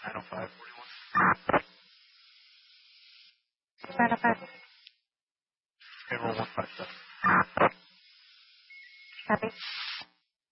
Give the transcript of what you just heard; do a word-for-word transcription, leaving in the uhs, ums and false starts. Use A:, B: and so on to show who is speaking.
A: nine oh five.
B: nine oh five.
A: Payroll one five seven.
B: Copy.